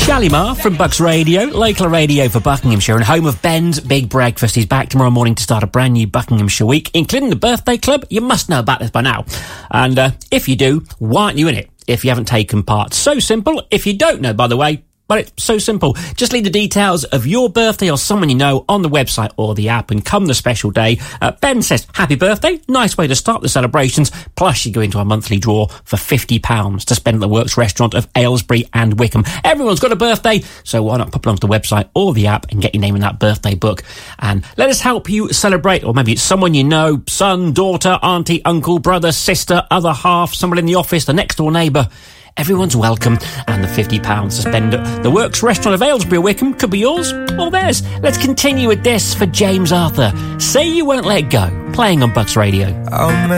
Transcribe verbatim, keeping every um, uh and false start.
Shalimar from Bucks Radio, local radio for Buckinghamshire and home of Ben's Big Breakfast. He's back tomorrow morning to start a brand new Buckinghamshire week, including the birthday club. You must know about this by now. And uh, if you do, why aren't you in it if you haven't taken part? So simple. If you don't know, by the way, well, it's so simple. Just leave the details of your birthday or someone you know on the website or the app, and come the special day, uh, Ben says, happy birthday. Nice way to start the celebrations. Plus, you go into our monthly draw for fifty pounds to spend at the Works restaurant of Aylesbury and Wickham. Everyone's got a birthday, so why not pop along to the website or the app and get your name in that birthday book. And let us help you celebrate, or maybe it's someone you know, son, daughter, auntie, uncle, brother, sister, other half, someone in the office, the next door neighbour. Everyone's welcome, and the fifty pounds to spend at the Works restaurant of Aylesbury or Wickham could be yours or theirs. Let's continue with this for James Arthur. Say You Won't Let Go, playing on Bucks Radio. I'll